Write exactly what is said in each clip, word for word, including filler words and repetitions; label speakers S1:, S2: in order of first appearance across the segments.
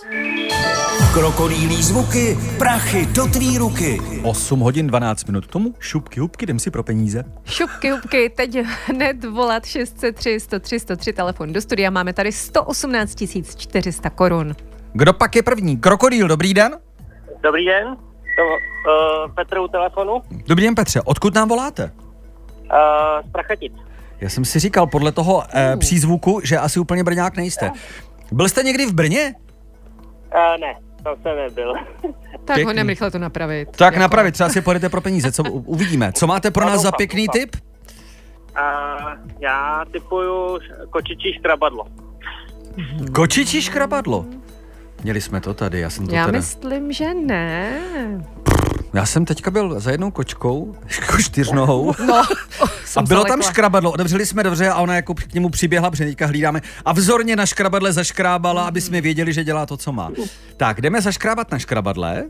S1: Krokodýlí zvuky, prachy do tvý ruky.
S2: osm hodin dvanáct minut tomu, šupky, hubky, jdem si pro peníze.
S3: Šupky, hubky, teď hned volat šest set tři, sto tři, sto tři, telefon do studia, máme tady sto osmnáct tisíc čtyři sta korun.
S2: Kdo pak je první? Krokodýl, dobrý den.
S4: Dobrý den, to, uh, Petr u telefonu.
S2: Dobrý den, Petře, odkud nám voláte?
S4: Uh, z Prachatic.
S2: Já jsem si říkal podle toho eh, přízvuku, že asi úplně Brňák nejste. Byl jste někdy v Brně?
S4: Uh, ne, tam jsem nebyl.
S3: Tak
S2: Pěkný.
S3: hodně rychle to napravit.
S2: Tak
S3: jako.
S2: napravit, třeba si pojedete pro peníze, co u- uvidíme. Co máte pro nás za pěkný tip?
S4: Uh, já typuju kočičí škrabadlo.
S2: Kočičí škrabadlo. Měli jsme to tady, já jsem to
S3: Já
S2: teda...
S3: myslím, že ne.
S2: Já jsem teďka byl za jednou kočkou, čtyřnohou,
S3: No,
S2: a bylo tam škrabadlo, otevřeli jsme dveře a ona jako k němu přiběhla, protože teďka hlídáme a vzorně na škrabadle zaškrábala, aby jsme věděli, že dělá to, co má. Tak, jdeme zaškrábat na škrabadle.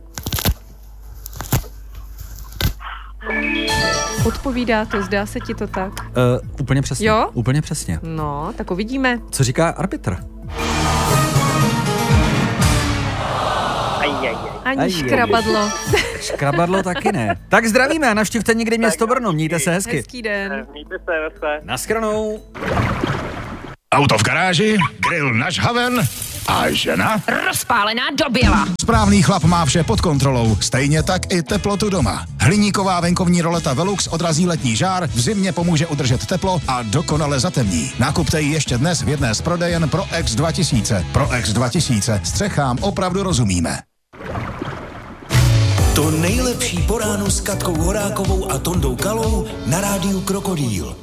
S3: Odpovídá to, zdá se ti to tak?
S2: Uh, úplně přesně.
S3: Jo?
S2: Úplně přesně.
S3: No, tak uvidíme.
S2: Co říká arbitr?
S4: Aj, aj, aj.
S3: Ani
S2: Aj,
S3: škrabadlo.
S2: Škrabadlo taky ne. Tak zdravíme a navštivte někdy město Brno, mějte se hezky.
S3: Hezký den.
S4: Mějte se, se.
S2: Naschranou.
S5: Auto v garáži, grill nažhaven a žena?
S6: Rozpálená do běla.
S5: Správný chlap má vše pod kontrolou, stejně tak i teplotu doma. Hliníková venkovní roleta Velux odrazí letní žár, v zimě pomůže udržet teplo a dokonale zatemní. Nakupte ji ještě dnes v jedné z prodejen Pro X dva tisíce. Pro X dva tisíce. Střechám opravdu rozumíme.
S1: To nejlepší po ránu s Katkou Horákovou a Tondou Kalou na rádiu Krokodýl.